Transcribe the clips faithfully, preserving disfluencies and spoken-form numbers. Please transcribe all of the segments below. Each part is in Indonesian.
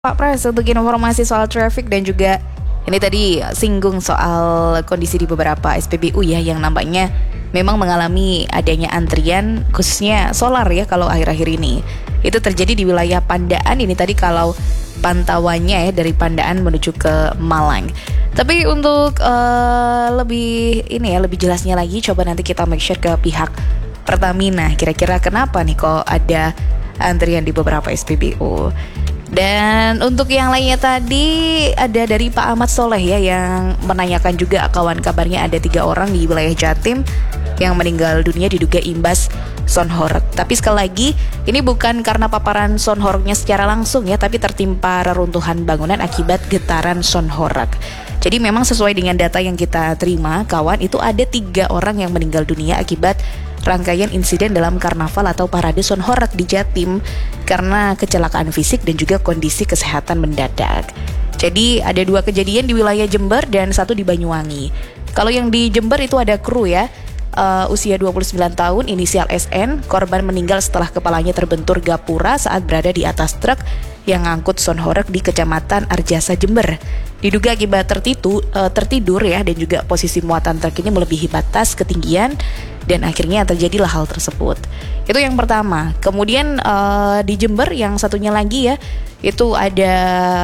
Pak Pres, untuk informasi soal traffic dan juga ini tadi singgung soal kondisi di beberapa S P B U ya yang nampaknya memang mengalami adanya antrian khususnya solar ya kalau akhir-akhir ini. Itu terjadi di wilayah Pandaan ini tadi kalau pantauannya ya dari Pandaan menuju ke Malang. Tapi untuk uh, lebih ini ya lebih jelasnya lagi coba nanti kita make sure ke pihak Pertamina kira-kira kenapa nih kok ada antrian di beberapa S P B U. Dan untuk yang lainnya tadi ada dari Pak Ahmad Soleh ya yang menanyakan juga kawan kabarnya ada tiga orang di wilayah Jatim yang meninggal dunia diduga imbas sonhoreg. Tapi sekali lagi ini bukan karena paparan sonhoregnya secara langsung ya, tapi tertimpa reruntuhan bangunan akibat getaran sonhoreg. Jadi memang sesuai dengan data yang kita terima kawan itu ada tiga orang yang meninggal dunia akibat rangkaian insiden dalam karnaval atau parade sonhoreg di Jatim karena kecelakaan fisik dan juga kondisi kesehatan mendadak. Jadi ada dua kejadian di wilayah Jember dan satu di Banyuwangi. Kalau yang di Jember itu ada kru ya, uh, usia dua puluh sembilan tahun, inisial S N, korban meninggal setelah kepalanya terbentur gapura saat berada di atas truk yang ngangkut sonhoreg di Kecamatan Arjasa Jember. Diduga akibat tertitu, uh, tertidur ya dan juga posisi muatan truk ini melebihi batas ketinggian dan akhirnya terjadilah hal tersebut. Itu yang pertama. Kemudian uh, di Jember yang satunya lagi ya, itu ada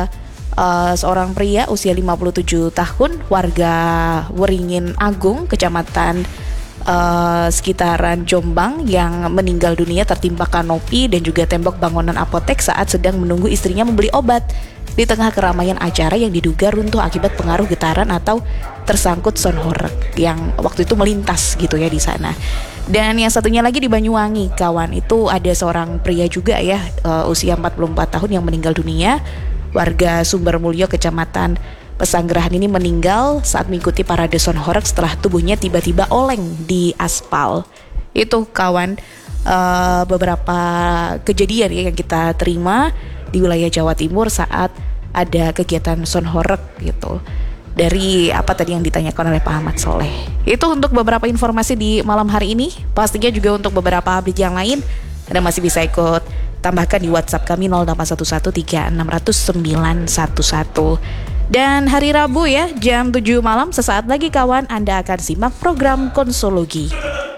uh, seorang pria usia lima puluh tujuh tahun, warga Weringin Agung, Kecamatan uh, sekitaran Jombang yang meninggal dunia tertimpa kanopi dan juga tembok bangunan apotek saat sedang menunggu istrinya membeli obat di tengah keramaian acara yang diduga runtuh akibat pengaruh getaran atau tersangkut sonhoreg yang waktu itu melintas gitu ya di sana. Dan yang satunya lagi di Banyuwangi kawan, itu ada seorang pria juga ya uh, usia empat puluh empat tahun yang meninggal dunia, warga Sumber Mulyo Kecamatan Pesanggerahan ini meninggal saat mengikuti parade sonhoreg setelah tubuhnya tiba-tiba oleng di aspal. Itu kawan uh, beberapa kejadian ya yang kita terima di wilayah Jawa Timur saat ada kegiatan sonhoreg gitu. Dari apa tadi yang ditanyakan oleh Pak Ahmad Soleh. Itu untuk beberapa informasi di malam hari ini. Pastinya juga untuk beberapa update yang lain Anda masih bisa ikut tambahkan di WhatsApp kami nol delapan satu satu tiga enam nol nol sembilan satu satu. Dan hari Rabu ya jam tujuh malam sesaat lagi kawan Anda akan simak program Konsologi.